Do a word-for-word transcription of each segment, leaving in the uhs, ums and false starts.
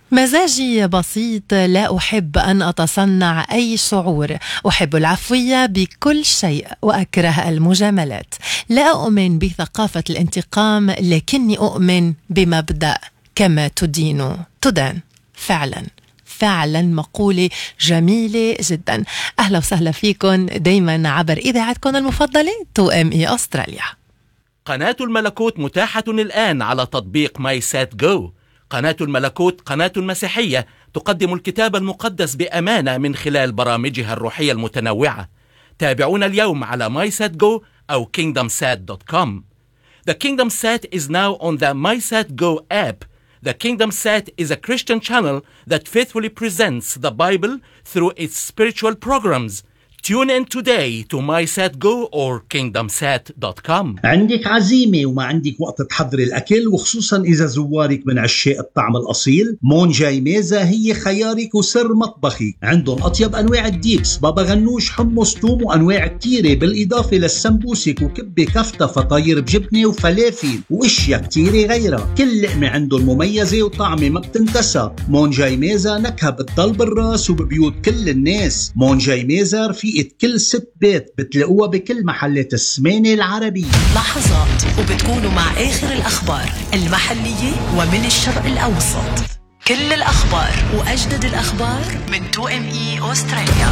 مزاجي بسيط، لا أحب أن أتصنع أي شعور، أحب العفوية بكل شيء وأكره المجاملات. لا أؤمن بثقافة الانتقام، لكني أؤمن بمبدأ كما تدين تدان. فعلا فعلا مقولة جميلة جدا. أهلا وسهلا فيكم دايما عبر إذاعتكم المفضلة تو إم إي أستراليا. قناة الملكوت متاحة الآن على تطبيق ماي سات جو. قناة الملكوت قناة مسيحية تقدم الكتاب المقدس بأمانة من خلال برامجها الروحية المتنوعة. تابعونا اليوم على ماي سات جو أو كينغدم سات دوت كوم. The KingdomSat is now on the MySatGo app. The KingdomSat is a Christian channel that faithfully presents the Bible through its spiritual programs. Tune in today to MySatGo or kingdom sat dot com. عندك عزيمة وما عندك وقت تحضري الأكل، وخصوصا إذا زوارك من عشاق الطعم الأصيل، مونجاي ميزة هي خيارك وسر مطبخي. عندهم أطيب أنواع الديبس، بابا غنوش، حمص، توم، وأنواع كتيرة، بالإضافة للسمبوسك وكبة كفتة، فطاير بجبنة وفلافل وإشياء كتيرة غيرها. كل لقمة عندهم مميزة وطعمة ما بتنتسى. مونجاي ميزة نكهة بتضل بالراس وببيوت كل الناس. مونجاي ميزة رفيقة كل ست بيت، بتلاقوها بكل محلات السمانة العربية. لحظات وبتكونوا مع آخر الأخبار المحلية ومن الشرق الأوسط. كل الأخبار وأجدد الأخبار من تو إم إي أستراليا.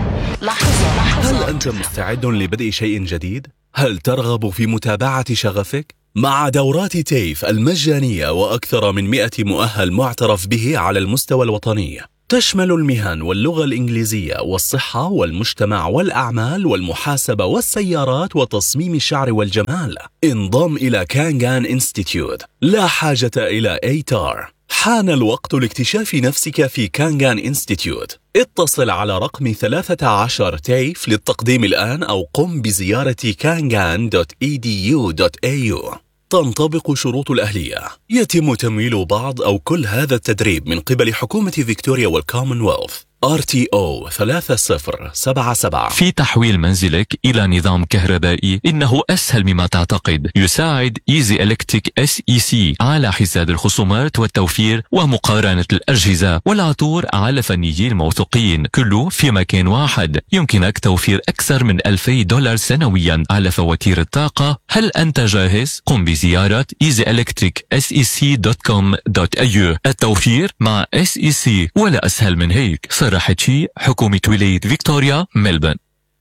لحظة لحظة. هل أنت مستعد لبدء شيء جديد؟ هل ترغب في متابعة شغفك؟ مع دورات تيف المجانية وأكثر من مئة مؤهل معترف به على المستوى الوطني، تشمل المهن واللغة الإنجليزية والصحة والمجتمع والأعمال والمحاسبة والسيارات وتصميم الشعر والجمال. انضم إلى كانغان إنستيتيوت. لا حاجة إلى إيتار. حان الوقت لاكتشاف نفسك في كانغان إنستيتيوت. اتصل على رقم ثلاثة عشر تيف للتقديم الآن، أو قم بزيارة كانغان دوت إي دي يو دوت إيه يو. تنطبق شروط الأهلية. يتم تمويل بعض أو كل هذا التدريب من قبل حكومة فيكتوريا والكومنولث. آر تي أو ثلاثة صفر سبعة سبعة. في تحويل منزلك إلى نظام كهربائي إنه أسهل مما تعتقد. يساعد إيزي إلكتريك إس إي سي على حساب الخصومات والتوفير ومقارنة الأجهزة والعطور على فنيين موثوقين، كله في مكان واحد. يمكنك توفير أكثر من ألفي دولار سنويا على فواتير الطاقة. هل أنت جاهز؟ قم بزيارة إيزي إلكتريك إس إي سي دوت كوم دوت إيه يو. التوفير مع إس إي سي ولا أسهل من هيك. رحتشي حكومة ولاية فيكتوريا ملبن.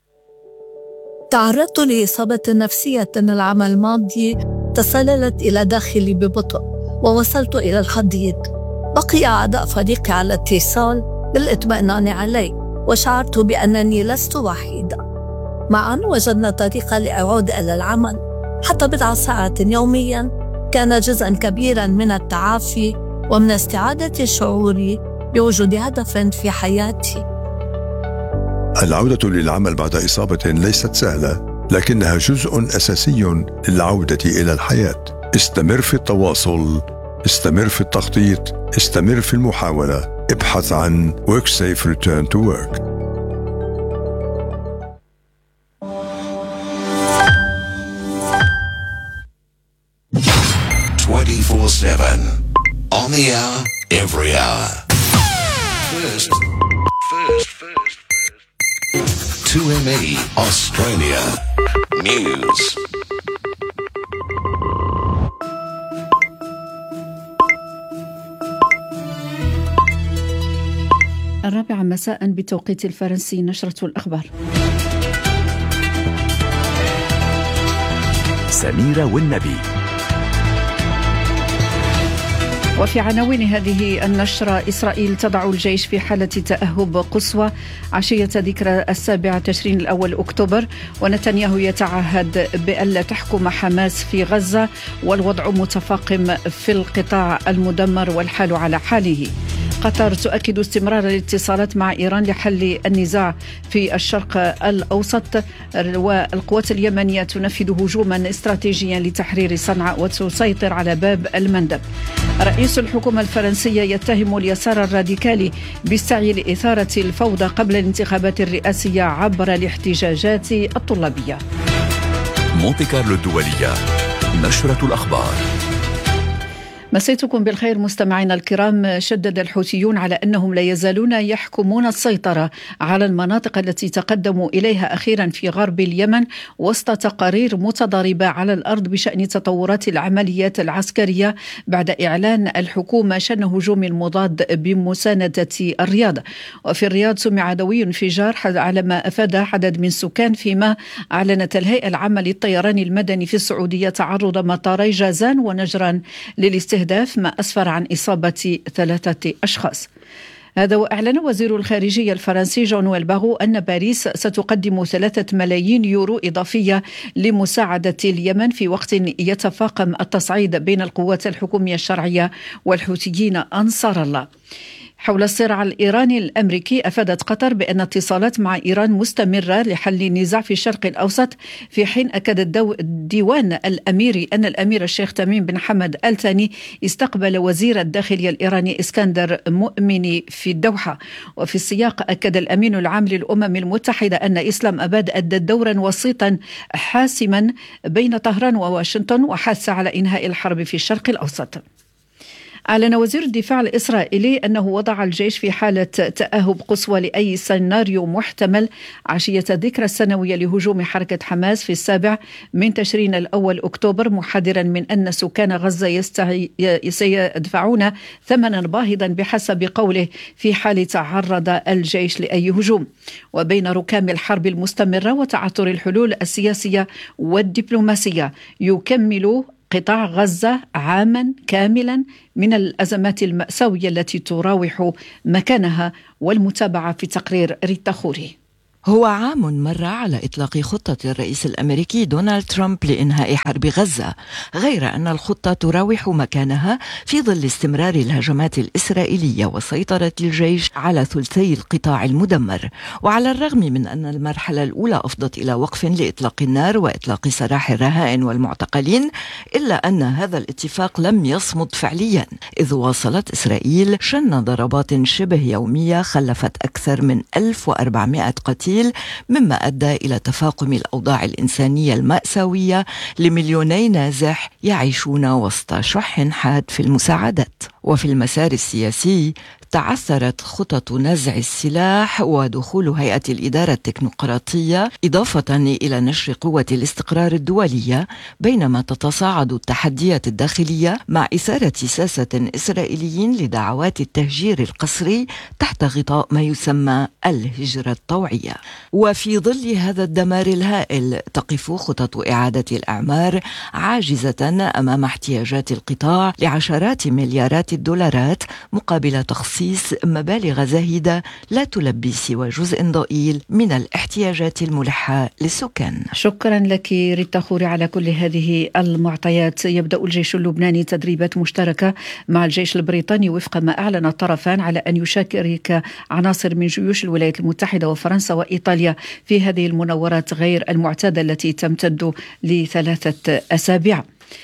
تعرضت لإصابة نفسية العام الماضي تسللت إلى داخلي ببطء، ووصلت إلى الحضيض. بقي أعضاء فريقي على اتصال للإطمئنان علي، وشعرت بأنني لست وحيدة. معا وجدنا طريقة لأعود إلى العمل. حتى بضع ساعات يوميا كان جزءا كبيرا من التعافي ومن استعادة شعوري بوجود هدف في حياتي. العودة للعمل بعد إصابة ليست سهلة، لكنها جزء أساسي للعودة إلى الحياة. استمر في التواصل، استمر في التخطيط، استمر في المحاولة. ابحث عن WorkSafe Return to Work. twenty-four seven on the hour, every hour. First, first, first, first. two M E Australia News. الرابعة مساء بتوقيت الفرنسي. نشرة الأخبار. سميرة والنبي. وفي عناوين هذه النشرة: إسرائيل تضع الجيش في حالة تأهب قصوى عشية ذكرى السابع تشرين الأول أكتوبر، ونتنياهو يتعهد بألا تحكم حماس في غزة، والوضع متفاقم في القطاع المدمر والحال على حاله. قطر تؤكد استمرار الاتصالات مع إيران لحل النزاع في الشرق الأوسط، والقوات اليمنية تنفذ هجوما استراتيجيا لتحرير صنعاء وتسيطر على باب المندب. رئيس الحكومة الفرنسية يتهم اليسار الراديكالي بالسعي لإثارة الفوضى قبل الانتخابات الرئاسية عبر الاحتجاجات الطلابية. مونتي كارلو الدولية. نشرة الأخبار. مسيتكم بالخير مستمعينا الكرام. شدد الحوثيون على أنهم لا يزالون يحكمون السيطرة على المناطق التي تقدموا إليها أخيرا في غرب اليمن وسط تقارير متضاربة على الأرض بشأن تطورات العمليات العسكرية بعد إعلان الحكومة شن هجوم مضاد بمساندة الرياض. وفي الرياض سمع دوي انفجار على ما أفاد عدد من سكان، فيما أعلنت الهيئة العامة للطيران المدني في السعودية تعرض مطاري جازان ونجران للاستهداف، ما أسفر عن إصابة ثلاثة أشخاص. هذا وأعلن وزير الخارجية الفرنسي جون نويل باغو أن باريس ستقدم ثلاثة ملايين يورو إضافية لمساعدة اليمن في وقت يتفاقم التصعيد بين القوات الحكومية الشرعية والحوثيين أنصار الله. حول الصراع الإيراني الأمريكي، أفادت قطر بأن اتصالات مع إيران مستمرة لحل النزاع في الشرق الأوسط، في حين أكد الديوان الأميري أن الأمير الشيخ تميم بن حمد آل ثاني استقبل وزير الداخلية الإيراني إسكندر مؤمني في الدوحة. وفي السياق أكد الأمين العام للأمم المتحدة أن إسلام أباد أدى دورا وسيطا حاسما بين طهران وواشنطن وحث على إنهاء الحرب في الشرق الأوسط. أعلن وزير الدفاع الإسرائيلي أنه وضع الجيش في حالة تأهب قصوى لأي سيناريو محتمل عشية الذكرى السنوية لهجوم حركة حماس في السابع من تشرين الأول أكتوبر، محذرا من أن سكان غزة يستعي... سيدفعون ثمنا باهظا بحسب قوله في حال تعرض الجيش لأي هجوم. وبين ركام الحرب المستمرة وتعثر الحلول السياسية والدبلوماسية، يكمل قطاع غزة عاما كاملا من الأزمات المأساوية التي تراوح مكانها. والمتابعة في تقرير ريتا خوري. هو عام مر على إطلاق خطة الرئيس الأمريكي دونالد ترامب لإنهاء حرب غزة، غير أن الخطة تراوح مكانها في ظل استمرار الهجمات الإسرائيلية وسيطرة الجيش على ثلثي القطاع المدمر. وعلى الرغم من أن المرحلة الأولى أفضت إلى وقف لإطلاق النار وإطلاق سراح الرهائن والمعتقلين، إلا أن هذا الاتفاق لم يصمد فعليا، إذ واصلت إسرائيل شن ضربات شبه يومية خلفت أكثر من ألف وأربعمائة قتيل، مما أدى إلى تفاقم الأوضاع الإنسانية المأساوية لمليوني نازح يعيشون وسط شح حاد في المساعدات. وفي المسار السياسي، تعثرت خطط نزع السلاح ودخول هيئة الإدارة التكنوقراطية، إضافة إلى نشر قوة الاستقرار الدولية، بينما تتصاعد التحديات الداخلية مع إثارة ساسة إسرائيليين لدعوات التهجير القسري تحت غطاء ما يسمى الهجرة الطوعية. وفي ظل هذا الدمار الهائل، تقف خطط إعادة الأعمار عاجزة أمام احتياجات القطاع لعشرات مليارات الدولارات مقابل تخصيص مبالغ زاهدة لا تلبي سوى جزء ضئيل من الاحتياجات الملحة للسكان. شكرا لك ريتا خوري على كل هذه المعطيات. يبدأ الجيش اللبناني تدريبات مشتركة مع الجيش البريطاني وفق ما أعلن الطرفان على أن يشارك عناصر من جيوش الولايات المتحدة وفرنسا وإيطاليا في هذه المناورات غير المعتادة التي تمتد لثلاثة أسابيع.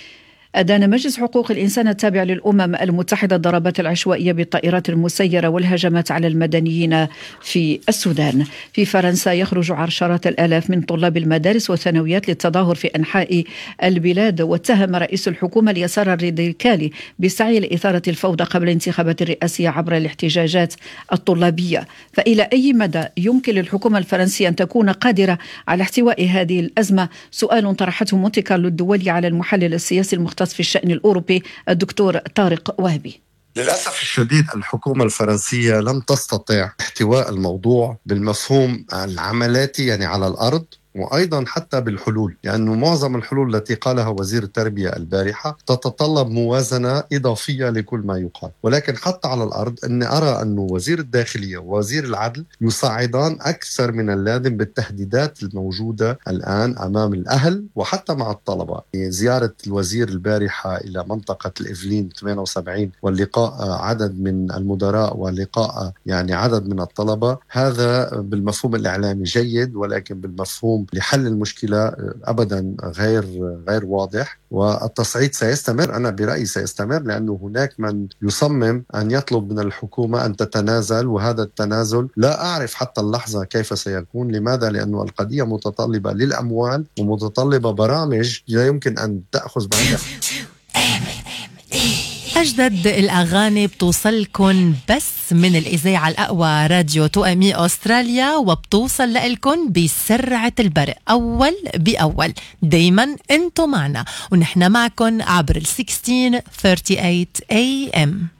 أدان مجلس حقوق الإنسان التابع للأمم المتحدة الضربات العشوائية بالطائرات المسيرة والهجمات على المدنيين في السودان. في فرنسا يخرج عشرات الآلاف من طلاب المدارس والثانويات للتظاهر في أنحاء البلاد، واتهم رئيس الحكومة اليسار الراديكالي بالسعي لإثارة الفوضى قبل الانتخابات الرئاسية عبر الاحتجاجات الطلابية. فإلى أي مدى يمكن للحكومة الفرنسية أن تكون قادرة على احتواء هذه الأزمة؟ سؤال طرحته مونتي كارلو الدولي على المحلل السياسي المختص في الشأن الأوروبي الدكتور طارق وهبي. للأسف الشديد الحكومة الفرنسية لم تستطع احتواء الموضوع بالمفهوم العملاتي، يعني على الأرض، وأيضا حتى بالحلول، لأنه يعني معظم الحلول التي قالها وزير التربية البارحة تتطلب موازنة إضافية لكل ما يقال. ولكن حتى على الأرض أني أرى أن وزير الداخلية ووزير العدل يصعدان أكثر من اللازم بالتهديدات الموجودة الآن أمام الأهل وحتى مع الطلبة. يعني زيارة الوزير البارحة إلى منطقة الإفلين ثمانية وسبعين واللقاء عدد من المدراء ولقاء يعني عدد من الطلبة، هذا بالمفهوم الإعلامي جيد، ولكن بالمفهوم لحل المشكلة أبدا غير غير واضح. والتصعيد سيستمر، أنا برأيي سيستمر، لأنه هناك من يصمم أن يطلب من الحكومة أن تتنازل، وهذا التنازل لا أعرف حتى اللحظة كيف سيكون. لماذا؟ لأنه القضية متطلبة للأموال ومتطلبة برامج لا يمكن أن تأخذ بعدها. أجدد الأغاني بتوصلكن بس من الإذاعة الأقوى راديو تو أم إي أستراليا، وبتوصل لإلكن بسرعة البرق أول بأول. دايما انتو معنا ونحن معكن عبر ال ستة عشر ثلاثة وثلاثين إيه إم.